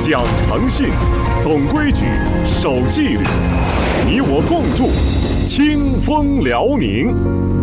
讲诚信，懂规矩，守纪律，你我共筑清风辽宁。